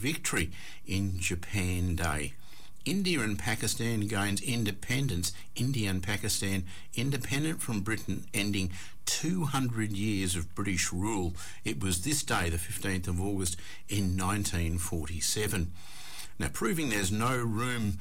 victory in Japan Day. India and Pakistan gains independence. India and Pakistan independent from Britain, ending 200 years of British rule. It was this day, the 15th of August in 1947. Now, proving there is room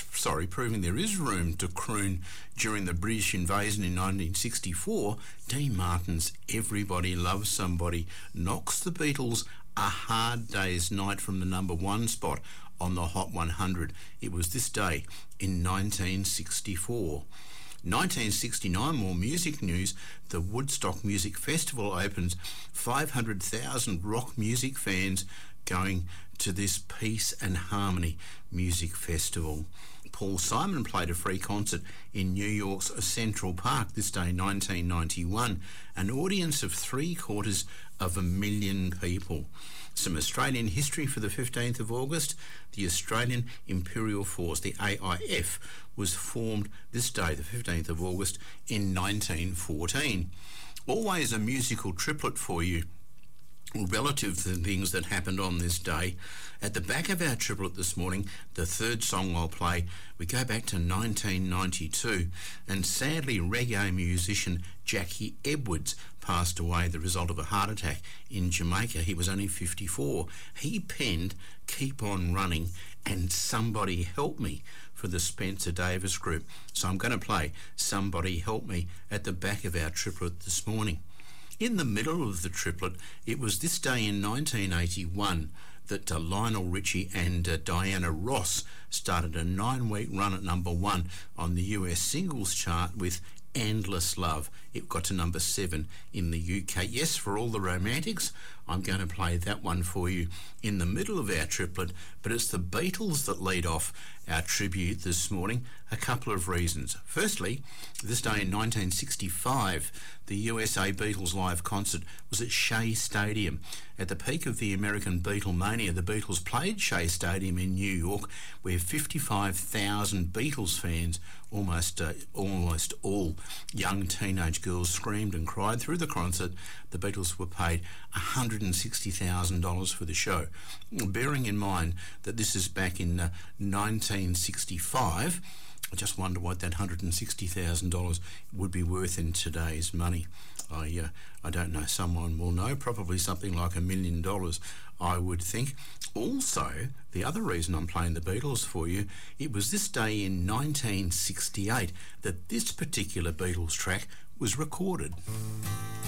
to croon during the British invasion in 1964, Dean Martin's Everybody Loves Somebody knocks the Beatles a hard day's night from the number one spot on the Hot 100. It was this day in 1964. 1969, more music news. The Woodstock Music Festival opens. 500,000 rock music fans going to this Peace and Harmony Music Festival. Paul Simon played a free concert in New York's Central Park this day, 1991. An audience of 750,000 people. Some Australian history for the 15th of August. The Australian Imperial Force, the AIF, was formed this day, the 15th of August in 1914. Always a musical triplet for you, relative to the things that happened on this day. At the back of our triplet this morning, the third song I'll play, we go back to 1992, and sadly reggae musician Jackie Edwards passed away the result of a heart attack in Jamaica. He was only 54. He penned Keep On Running and Somebody Help Me for the Spencer Davis Group. So I'm going to play Somebody Help Me at the back of our triplet this morning. In the middle of the triplet, it was this day in 1981 that Lionel Richie and Diana Ross started a 9-week run at number one on the US singles chart with Endless Love. It got to number 7 in the UK. Yes, for all the romantics, I'm going to play that one for you in the middle of our triplet, but it's the Beatles that lead off our tribute this morning. A couple of reasons. Firstly, this day in 1965, the USA Beatles live concert was at Shea Stadium. At the peak of the American Beatlemania, the Beatles played Shea Stadium in New York, where 55,000 Beatles fans, almost all young teenage girls, screamed and cried through the concert. The Beatles were paid $160,000 for the show. Bearing in mind that this is back in 1965, I just wonder what that $160,000 would be worth in today's money. I don't know. Someone will know. Probably something like $1 million, I would think. Also, the other reason I'm playing the Beatles for you, it was this day in 1968 that this particular Beatles track was recorded.